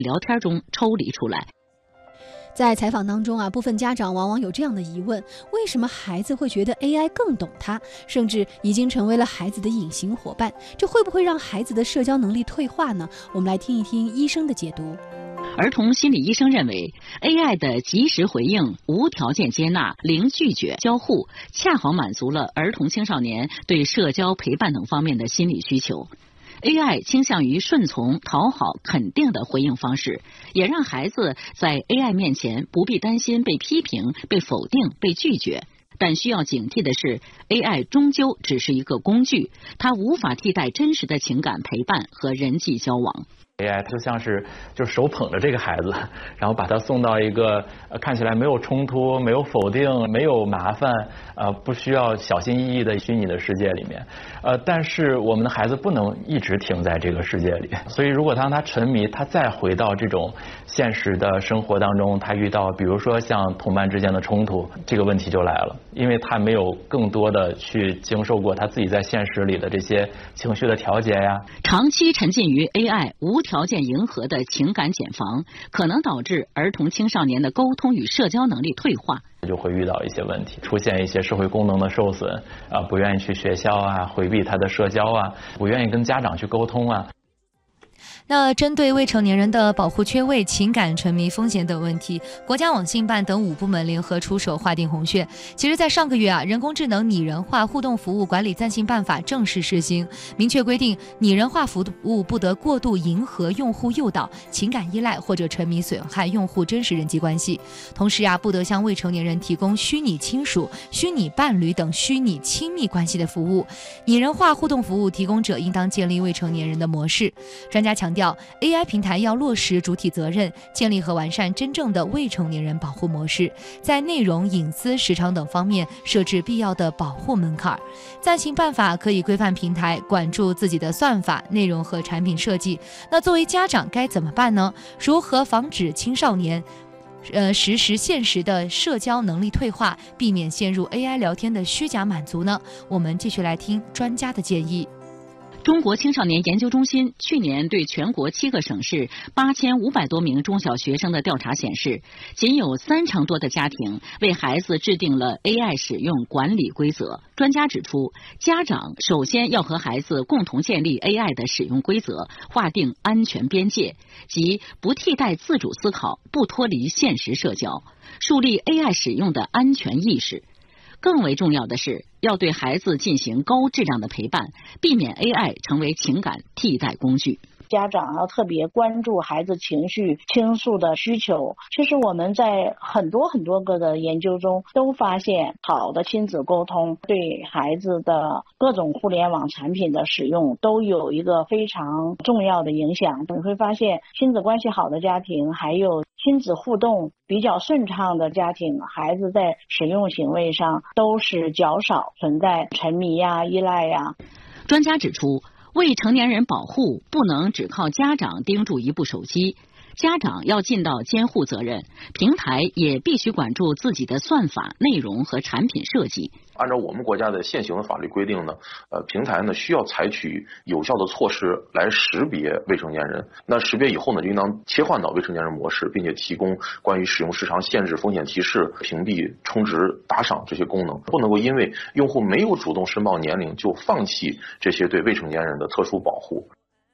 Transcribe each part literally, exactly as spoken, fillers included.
聊天中抽离出来。 在采访当中啊，部分家长往往有这样的疑问：为什么孩子会觉得 A I 更懂他，甚至已经成为了孩子的隐形伙伴？这会不会让孩子的社交能力退化呢？我们来听一听医生的解读。 儿童心理医生认为 ，A I 的及时回应、无条件接纳、零拒绝、交互，恰好满足了儿童青少年对社交陪伴等方面的心理需求。A I 倾向于顺从、讨好、肯定的回应方式，也让孩子在 A I 面前不必担心被批评、被否定、被拒绝。但需要警惕的是 ，A I 终究只是一个工具，它无法替代真实的情感陪伴和人际交往。 A I 就像是就手捧着这个孩子，然后把他送到一个呃看起来没有冲突、没有否定、没有麻烦，呃不需要小心翼翼的虚拟的世界里面。呃，但是我们的孩子不能一直停在这个世界里，所以如果当他沉迷，他再回到这种现实的生活当中，他遇到比如说像同伴之间的冲突，这个问题就来了，因为他没有更多的去经受过他自己在现实里的这些情绪的调节呀。 长期沉浸于 A I 无条件迎合的情感茧房，可能导致儿童青少年的沟通与社交能力退化， 就会遇到一些问题，出现一些社会功能的受损啊，不愿意去学校啊，回避他的社交啊，不愿意跟家长去沟通啊。 那针对未成年人的保护缺位、情感沉迷风险等问题，国家网信办等五部门联合出手划定红线。其实在上个月啊，人工智能拟人化互动服务管理暂行办法正式施行，明确规定拟人化服务不得过度迎合用户诱导、情感依赖或者沉迷损害用户真实人际关系。同时啊，不得向未成年人提供虚拟亲属、虚拟伴侣等虚拟亲密关系的服务。拟人化互动服务提供者应当建立未成年人的模式。专家强调A I 平台要落实主体责任，建立和完善真正的未成年人保护模式，在内容、隐私、时长等方面设置必要的保护门槛。暂行办法可以规范平台管住自己的算法、内容和产品设计。那作为家长该怎么办呢？如何防止青少年呃，实时现实的社交能力退化，避免陷入 A I 聊天的虚假满足呢？我们继续来听专家的建议。 中国青少年研究中心去年对全国七个省市八千五百多名中小学生的调查显示，仅有三成多的家庭为孩子制定了 A I 使用管理规则。专家指出，家长首先要和孩子共同建立 A I 的使用规则，划定安全边界，即不替代自主思考，不脱离现实社交，树立 A I 使用的安全意识。更为重要的是，要对孩子进行高质量的陪伴，避免 A I 成为情感替代工具。 家长要特别关注孩子情绪倾诉的需求。其实我们在很多很多个的研究中都发现，好的亲子沟通对孩子的各种互联网产品的使用都有一个非常重要的影响。你会发现，亲子关系好的家庭，还有亲子互动比较顺畅的家庭，孩子在使用行为上都是较少存在沉迷呀、依赖呀。 专家指出，未成年人保护不能只靠家长盯住一部手机，家长要尽到监护责任，平台也必须管住自己的算法、内容和产品设计。 按照我们国家的现行的法律规定呢，呃，平台呢需要采取有效的措施来识别未成年人。那识别以后呢，就应当切换到未成年人模式，并且提供关于使用时长限制、风险提示、屏蔽、充值、打赏这些功能。不能够因为用户没有主动申报年龄，就放弃这些对未成年人的特殊保护。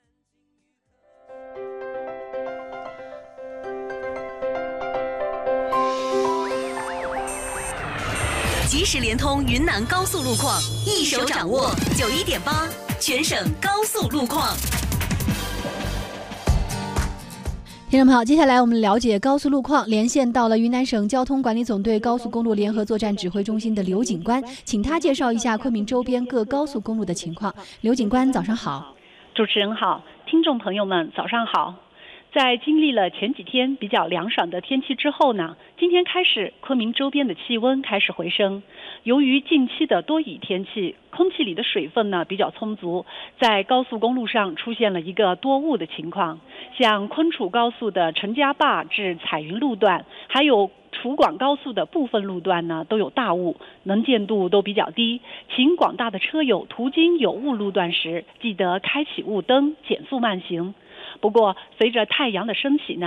即时联通云南高速路况，一手掌握九一点八全省高速路况。 听众朋友，接下来我们了解高速路况，连线到了云南省交通管理总队高速公路联合作战指挥中心的刘警官，请他介绍一下昆明周边各高速公路的情况。刘警官，早上好。 主持人好，听众朋友们早上好。在经历了前几天比较凉爽的天气之后呢，今天开始昆明周边的气温开始回升。由于近期的多雨天气，空气里的水分呢比较充足，在高速公路上出现了一个多雾的情况。像昆楚高速的陈家坝至彩云路段，还有楚广高速的部分路段呢都有大雾，能见度都比较低，请广大的车友途经有雾路段时，记得开启雾灯，减速慢行。 不过，随着太阳的升起呢，